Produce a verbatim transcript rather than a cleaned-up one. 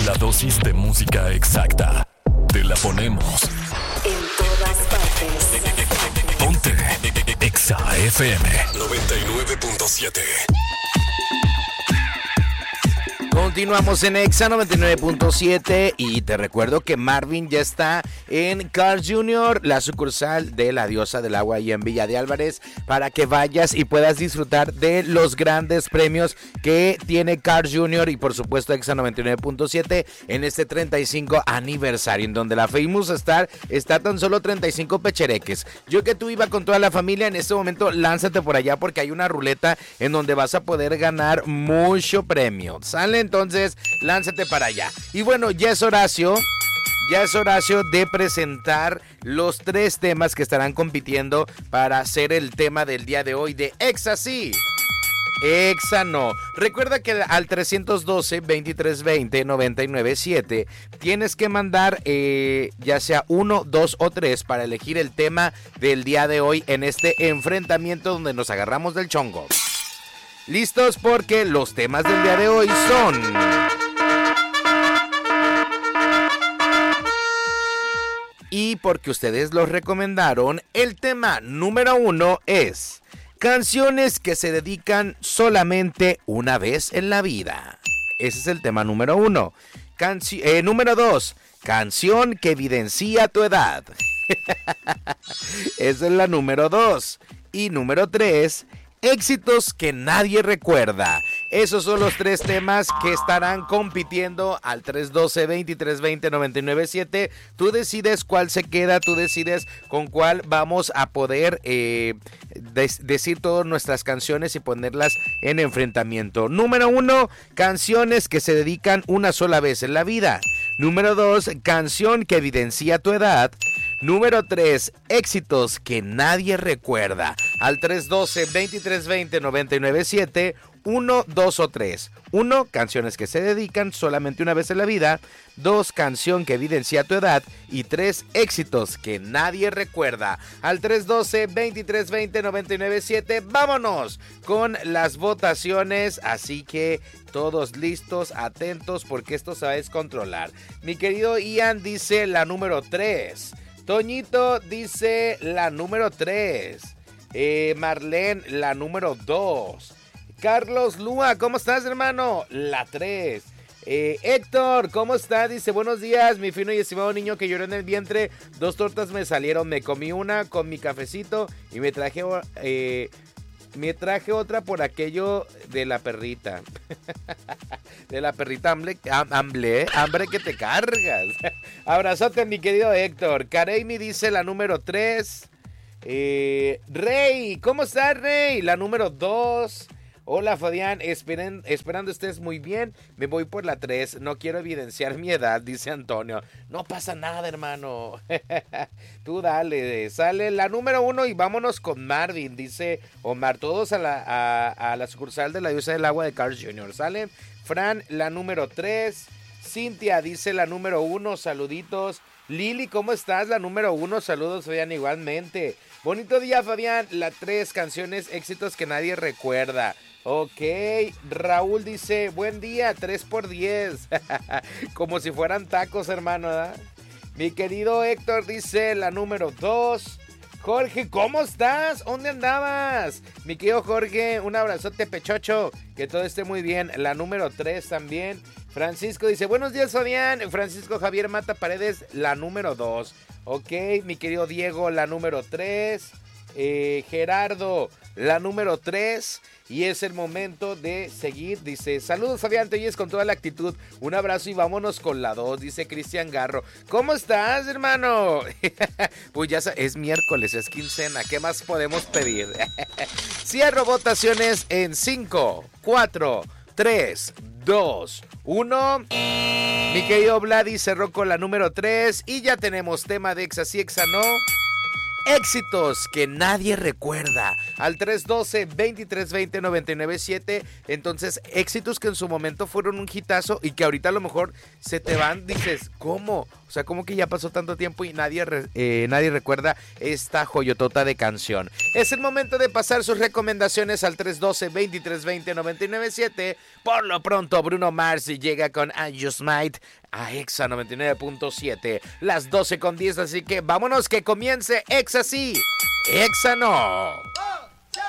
La dosis de música exacta. Te la ponemos. En todas partes. Ponte Exa F M noventa y nueve punto siete. Continuamos en Exa noventa y nueve punto siete y te recuerdo que Marvin ya está en Carl's junior, la sucursal de la Diosa del Agua y en Villa de Álvarez, para que vayas y puedas disfrutar de los grandes premios que tiene Carl's junior y por supuesto Exa noventa y nueve punto siete en este treinta y cinco aniversario, en donde la Famous Star está tan solo treinta y cinco pechereques. Yo que tú iba con toda la familia, en este momento lánzate por allá porque hay una ruleta en donde vas a poder ganar mucho premio. ¿Sale? Entonces, lánzate para allá. Y bueno, ya es Horacio, ya es Horacio de presentar los tres temas que estarán compitiendo para ser el tema del día de hoy de Exa sí, Exa no. Recuerda que al trescientos doce, veintitrés veinte, noventa y nueve siete tienes que mandar eh, ya sea uno, dos o tres para elegir el tema del día de hoy en este enfrentamiento donde nos agarramos del chongo. ¿Listos? Porque los temas del día de hoy son... Y porque ustedes los recomendaron, el tema número uno es... canciones que se dedican solamente una vez en la vida. Ese es el tema número uno. Canci- eh, número dos, canción que evidencia tu edad. Esa es la número dos. Y número tres... éxitos que nadie recuerda. Esos son los tres temas que estarán compitiendo al tres doce, veintitrés veinte, noventa y nueve siete. Tú decides cuál se queda, tú decides con cuál vamos a poder eh, des- decir todas nuestras canciones y ponerlas en enfrentamiento. Número uno, canciones que se dedican una sola vez en la vida. Número dos, canción que evidencia tu edad. Número tres, éxitos que nadie recuerda. Al tres doce, veintitrés veinte, noventa y nueve siete, uno, dos o tres. uno, canciones que se dedican solamente una vez en la vida. dos, canción que evidencia tu edad. Y tres, éxitos que nadie recuerda. Al tres doce, veintitrés veinte, noventa y nueve siete, vámonos con las votaciones. Así que todos listos, atentos, porque esto se va a descontrolar. Mi querido Ian dice la número tres. Toñito dice la número tres. Eh, Marlene, la número dos. Carlos Lua, ¿cómo estás, hermano? La tres. Eh, Héctor, ¿cómo estás? Dice, buenos días, mi fino y estimado niño que lloró en el vientre. Dos tortas me salieron, me comí una con mi cafecito y me traje... Eh, Me traje otra por aquello de la perrita. De la perrita hambre, hambre, hambre que te cargas. Abrazote, mi querido Héctor. Kareimi dice la número tres. Eh, Rey, ¿cómo estás, Rey? La número dos. Hola, Fabián, esperen, esperando estés muy bien. Me voy por la tres. No quiero evidenciar mi edad, dice Antonio. No pasa nada, hermano. Tú dale, sale la número uno y vámonos con Marvin, dice Omar. Todos a la, a, a la sucursal de la Diosa del Agua de Carl's junior Sale Fran, la número tres. Cintia dice la número uno, saluditos. Lili, ¿cómo estás? La número uno, saludos, Fabián, igualmente. Bonito día, Fabián. La tres, canciones, éxitos que nadie recuerda. Ok, Raúl dice, buen día, tres por diez. Como si fueran tacos, hermano, ¿verdad? Mi querido Héctor dice la número dos. Jorge, ¿cómo estás? ¿Dónde andabas? Mi querido Jorge, un abrazote pechocho. Que todo esté muy bien. La número tres también. Francisco dice, buenos días, Fabián. Francisco Javier Mata Paredes, la número dos. Ok, mi querido Diego, la número tres. Eh, Gerardo, la número tres. Y es el momento de seguir. Dice, saludos, Fabián, te oyes con toda la actitud. Un abrazo y vámonos con la dos, dice Cristian Garro. ¿Cómo estás, hermano? Pues ya es miércoles, es quincena. ¿Qué más podemos pedir? Cierro votaciones en cinco, cuatro, tres, dos, uno. Mi querido Vladi cerró con la número tres. Y ya tenemos tema de Exa sí, Exa no. Éxitos que nadie recuerda. Al tres uno dos, dos tres dos cero, nueve nueve siete. Entonces, éxitos que en su momento fueron un hitazo y que ahorita a lo mejor se te van, dices, ¿cómo? O sea, ¿cómo que ya pasó tanto tiempo y nadie, eh, nadie recuerda esta joyotota de canción? Es el momento de pasar sus recomendaciones al tres uno dos, dos tres dos cero, nueve nueve siete. Por lo pronto, Bruno Mars llega con I Just Might a Exa noventa y nueve punto siete, las doce con diez, así que vámonos que comience Exa sí, Exa no.